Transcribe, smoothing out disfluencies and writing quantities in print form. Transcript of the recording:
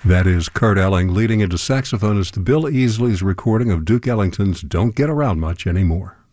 That is Kurt Elling leading into saxophonist Bill Easley's recording of Duke Ellington's Don't Get Around Much Anymore.